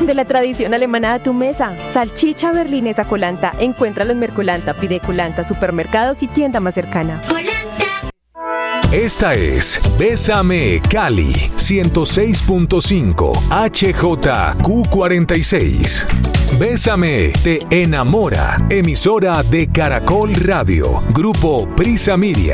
De la tradición alemana a tu mesa. Salchicha berlinesa Colanta. Encuéntralo en Mercolanta, pide Colanta, supermercados y tienda más cercana. Esta es Bésame Cali 106.5 HJQ46. Bésame te enamora. Emisora de Caracol Radio. Grupo Prisa Media.